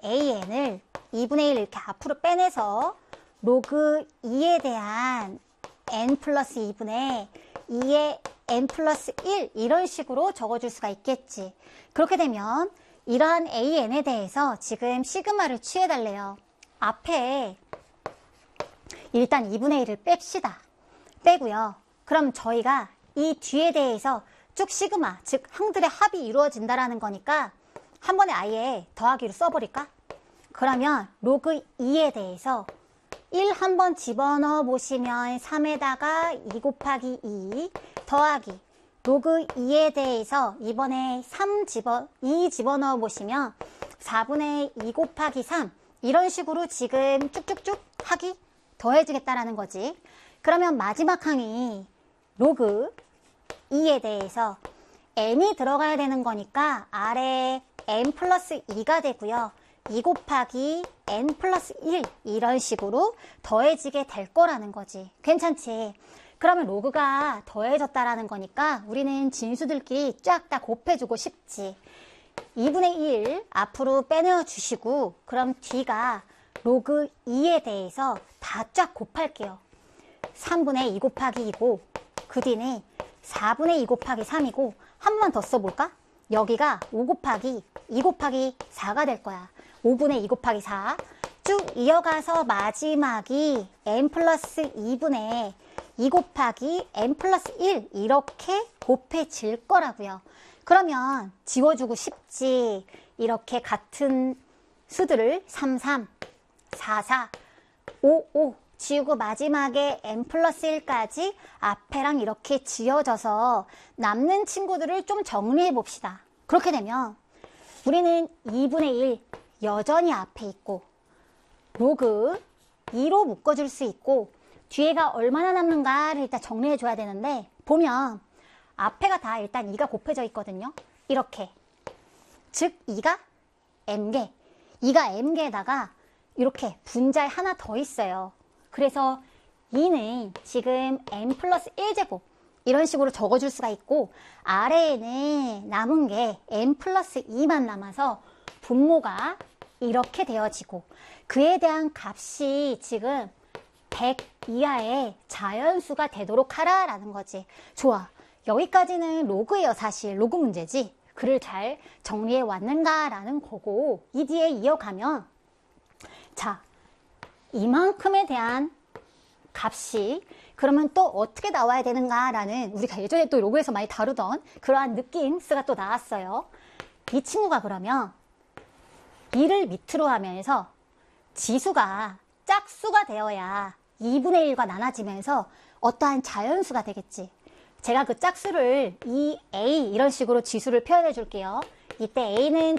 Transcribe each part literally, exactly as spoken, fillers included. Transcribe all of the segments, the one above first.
에이엔을 이분의 일 이렇게 앞으로 빼내서 로그 이에 대한 n 플러스 이분의 이의 n 플러스 일 이런 식으로 적어줄 수가 있겠지. 그렇게 되면 이러한 에이엔에 대해서 지금 시그마를 취해달래요. 앞에 일단 이분의 일을 뺍시다. 빼고요. 그럼 저희가 이 뒤에 대해서 쭉 시그마, 즉 항들의 합이 이루어진다라는 거니까 한 번에 아예 더하기로 써버릴까? 그러면 로그 이에 대해서 일 한번 집어넣어 보시면 삼에다가 이 곱하기 이 더하기 로그 이에 대해서 이번에 삼 집어, 이 집어넣어 보시면 사분의 이 곱하기 삼 이런 식으로 지금 쭉쭉쭉 합이 더해지겠다라는 거지. 그러면 마지막 항이 로그 이에 대해서 n이 들어가야 되는 거니까 아래 n 플러스 이가 되고요. 이 곱하기 n 플러스 일 이런 식으로 더해지게 될 거라는 거지. 괜찮지? 그러면 로그가 더해졌다라는 거니까 우리는 진수들끼리 쫙 다 곱해주고 싶지. 이분의 일 앞으로 빼내어 주시고 그럼 뒤가 로그 이에 대해서 다 쫙 곱할게요. 삼분의 이 곱하기 이고 그 뒤는 사분의 이 곱하기 삼이고 한 번 더 써볼까? 여기가 오 곱하기 이 곱하기 사가 될 거야. 오분의 이 곱하기 사 쭉 이어가서 마지막이 n 플러스 이분의 이 곱하기 n 플러스 일 이렇게 곱해질 거라고요. 그러면 지워주고 싶지. 이렇게 같은 수들을 삼, 삼, 사, 사, 오, 오 지우고 마지막에 n 플러스 일까지 앞에랑 이렇게 지어져서 남는 친구들을 좀 정리해 봅시다. 그렇게 되면 우리는 이분의 일 여전히 앞에 있고 로그 이로 묶어줄 수 있고 뒤에가 얼마나 남는가를 일단 정리해 줘야 되는데 보면 앞에가 다 일단 이가 곱해져 있거든요. 이렇게 즉 이가 m개 이가 m개에다가 이렇게 분자에 하나 더 있어요. 그래서 이는 지금 n 플러스 일 제곱 이런 식으로 적어줄 수가 있고 아래에는 남은 게 n 플러스 이만 남아서 분모가 이렇게 되어지고 그에 대한 값이 지금 백 이하의 자연수가 되도록 하라 라는 거지. 좋아. 여기까지는 로그예요. 사실 로그 문제지. 글을 잘 정리해 왔는가 라는 거고 이 뒤에 이어가면 자 이만큼에 대한 값이 그러면 또 어떻게 나와야 되는가 라는 우리가 예전에 또 로그에서 많이 다루던 그러한 느낌스가 또 나왔어요. 이 친구가 그러면 이를 밑으로 하면서 지수가 짝수가 되어야 이분의 일과 나눠지면서 어떠한 자연수가 되겠지. 제가 그 짝수를 이 a 이런 식으로 지수를 표현해 줄게요. 이때 a는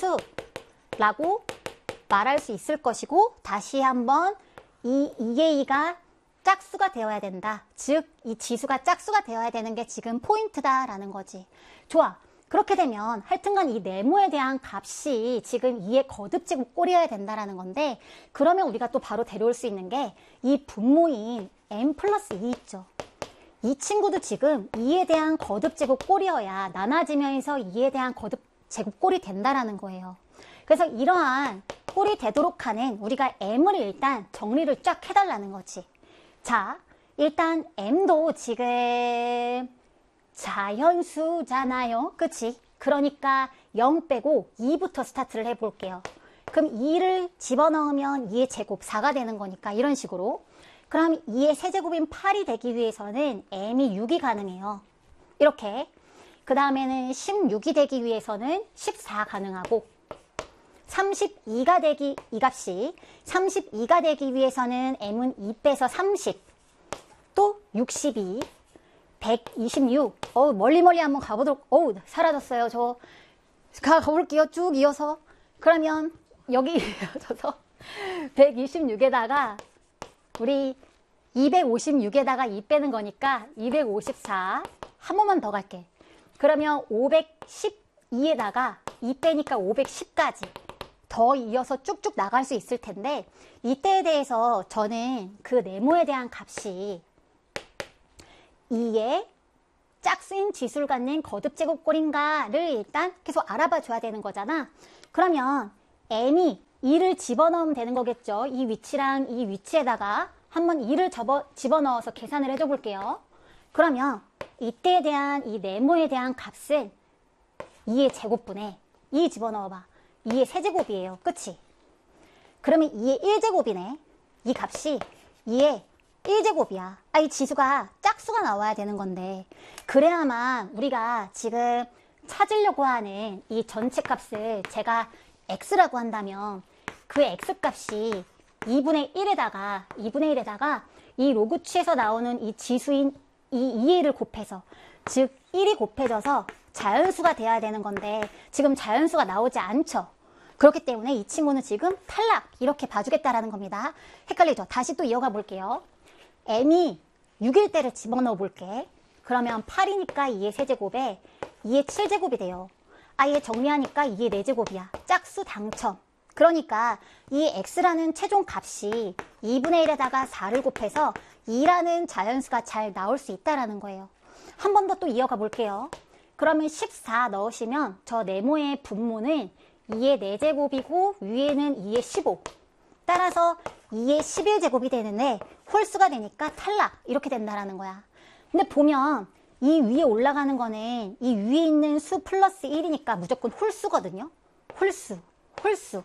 자연수라고 말할 수 있을 것이고 다시 한번 이 이 에이가 짝수가 되어야 된다. 즉 이 지수가 짝수가 되어야 되는 게 지금 포인트다라는 거지. 좋아. 그렇게 되면 하여튼간 이 네모에 대한 값이 지금 이의 거듭제곱 꼴이어야 된다라는 건데 그러면 우리가 또 바로 데려올 수 있는 게 이 분모인 n 플러스 이 있죠. 이 친구도 지금 이에 대한 거듭제곱 꼴이어야 나눠지면서 이에 대한 거듭제곱 꼴이 된다라는 거예요. 그래서 이러한 꼴이 되도록 하는 우리가 m을 일단 정리를 쫙 해달라는 거지. 자, 일단 m도 지금 자연수잖아요. 그치? 그러니까 영 빼고 이부터 스타트를 해볼게요. 그럼 이를 집어넣으면 이의 제곱 사가 되는 거니까 이런 식으로. 그럼 이의 세제곱인 팔이 되기 위해서는 m이 육이 가능해요. 이렇게. 그 다음에는 십육이 되기 위해서는 십사 가능하고 삼십이가 되기, 이 값이 삼십이가 되기 위해서는 m은 이 빼서 삼십 또 육십이 백이십육 어우 멀리 멀리 한번 가보도록 어우 사라졌어요. 저 가, 가볼게요. 쭉 이어서 그러면 여기 이어져서 백이십육에다가 우리 이백오십육에다가 이 빼는 거니까 이백오십사 한 번만 더 갈게. 그러면 오백십이에다가 이 빼니까 오백십까지 더 이어서 쭉쭉 나갈 수 있을 텐데 이때에 대해서 저는 그 네모에 대한 값이 이의 짝수인 지수를 갖는 거듭제곱꼴인가를 일단 계속 알아봐 줘야 되는 거잖아. 그러면 n이 이를 집어넣으면 되는 거겠죠. 이 위치랑 이 위치에다가 한번 이를 접어, 집어넣어서 계산을 해줘 볼게요. 그러면 이때에 대한 이 네모에 대한 값은 이의 제곱분에 이 집어넣어봐. 이의 세제곱이에요. 그치? 그러면 이의 일 제곱이네. 이 값이 이의 일 제곱이야. 아, 이 지수가 짝수가 나와야 되는 건데 그래야만 우리가 지금 찾으려고 하는 이 전체 값을 제가 x라고 한다면 그 x값이 이분의 일에다가 이분의 일에다가 이 로그취에서 나오는 이 지수인 이 이를 곱해서 즉 일이 곱해져서 자연수가 돼야 되는 건데 지금 자연수가 나오지 않죠. 그렇기 때문에 이 친구는 지금 탈락 이렇게 봐주겠다라는 겁니다. 헷갈리죠? 다시 또 이어가 볼게요. m이 육일 때를 집어넣어 볼게. 그러면 팔이니까 이의 세제곱에 이의 칠제곱이 돼요. 아, 얘 정리하니까 이의 사제곱이야. 짝수 당첨. 그러니까 이 x라는 최종 값이 이분의 일에다가 사를 곱해서 이라는 자연수가 잘 나올 수 있다라는 거예요. 한 번 더 또 이어가 볼게요. 그러면 십사 넣으시면 저 네모의 분모는 이의 사제곱이고 위에는 이의 십오. 따라서 이의 십일 제곱이 되는데 홀수가 되니까 탈락 이렇게 된다라는 거야. 근데 보면 이 위에 올라가는 거는 이 위에 있는 수 플러스 일이니까 무조건 홀수거든요. 홀수, 홀수.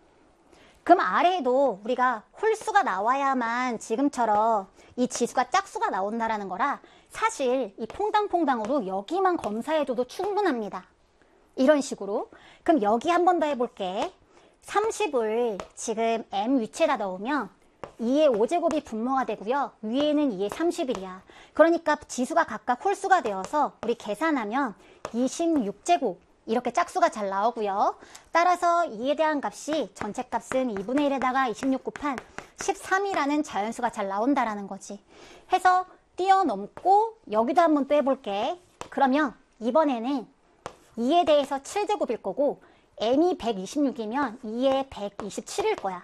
그럼 아래에도 우리가 홀수가 나와야만 지금처럼 이 지수가 짝수가 나온다라는 거라 사실 이 퐁당퐁당으로 여기만 검사해줘도 충분합니다. 이런 식으로. 그럼 여기 한 번 더 해볼게. 삼십을 지금 m 위치에다 넣으면 이의 오제곱이 분모가 되고요. 위에는 이의 삼십일이야. 그러니까 지수가 각각 홀수가 되어서 우리 계산하면 이십육 제곱 이렇게 짝수가 잘 나오고요. 따라서 이에 대한 값이 전체 값은 이분의 일에다가 이십육 곱한 십삼이라는 자연수가 잘 나온다라는 거지. 해서 뛰어넘고 여기도 한번 또 해볼게. 그러면 이번에는 이에 대해서 칠 제곱일 거고 m이 백이십육이면 이에 백이십칠일 거야.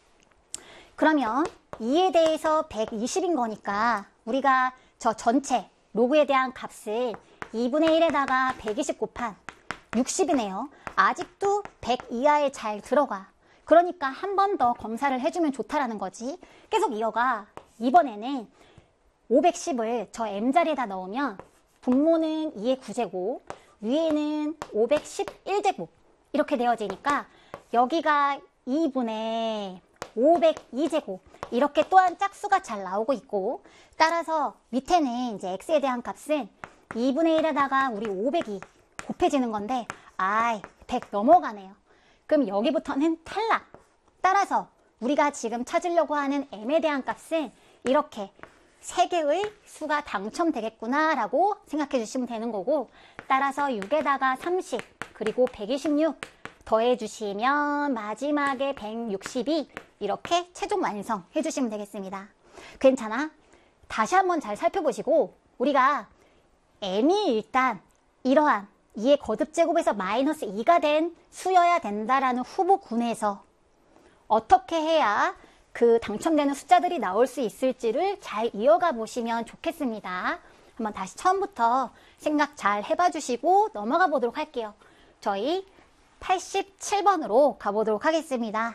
그러면 이에 대해서 백이십인 거니까 우리가 저 전체 로그에 대한 값을 이분의 일에다가 백이십 곱한 육십이네요. 아직도 백 이하에 잘 들어가. 그러니까 한 번 더 검사를 해주면 좋다라는 거지. 계속 이어가. 이번에는 오백십을 저 m자리에다 넣으면 분모는 이의 구제곱, 위에는 오백십일 제곱 이렇게 되어지니까 여기가 이분의 오백이 제곱 이렇게 또한 짝수가 잘 나오고 있고 따라서 밑에는 이제 x에 대한 값은 이분의 일에다가 우리 오백이 곱해지는 건데 아이 백 넘어가네요. 그럼 여기부터는 탈락. 따라서 우리가 지금 찾으려고 하는 m에 대한 값은 이렇게 세 개의 수가 당첨되겠구나 라고 생각해 주시면 되는 거고 따라서 육에다가 삼십 그리고 백이십육 더해 주시면 마지막에 백육십이 이렇게 최종 완성해 주시면 되겠습니다. 괜찮아? 다시 한번 잘 살펴보시고 우리가 m이 일단 이러한 이의 거듭제곱에서 마이너스 이가 된 수여야 된다라는 후보군에서 어떻게 해야 그 당첨되는 숫자들이 나올 수 있을지를 잘 이어가 보시면 좋겠습니다. 한번 다시 처음부터 생각 잘 해봐 주시고 넘어가 보도록 할게요. 저희 팔십칠 번으로 가보도록 하겠습니다.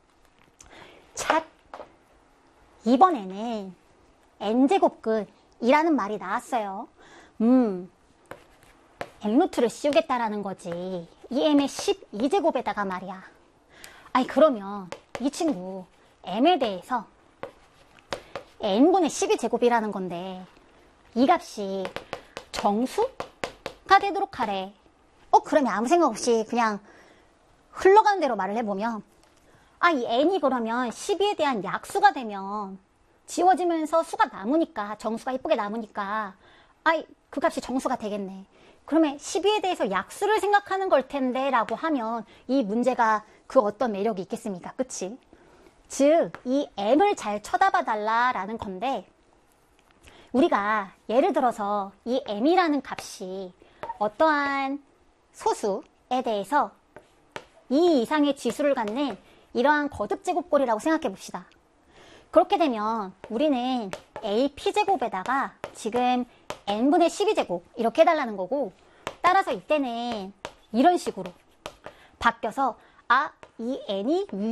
차 이번에는 n제곱근이라는 말이 나왔어요. 음, n루트를 씌우겠다라는 거지. 이 m의 십이 제곱에다가 말이야. 아니 그러면 이 친구 m에 대해서 n분의 십이 제곱이라는 건데 이 값이 정수가 되도록 하래. 어 그러면 아무 생각 없이 그냥 흘러가는 대로 말을 해보면 아 이 n이 그러면 십이에 대한 약수가 되면 지워지면서 수가 남으니까 정수가 이쁘게 남으니까 아이 그 값이 정수가 되겠네. 그러면 십이에 대해서 약수를 생각하는 걸 텐데 라고 하면 이 문제가 그 어떤 매력이 있겠습니까? 그치? 즉 이 m을 잘 쳐다봐 달라라는 건데 우리가 예를 들어서 이 m이라는 값이 어떠한 소수에 대해서 이 이상의 지수를 갖는 이러한 거듭제곱꼴이라고 생각해 봅시다. 그렇게 되면 우리는 에이피제곱에다가 지금 n분의 십이 제곱 이렇게 해달라는 거고 따라서 이때는 이런 식으로 바뀌어서 아, 이 n이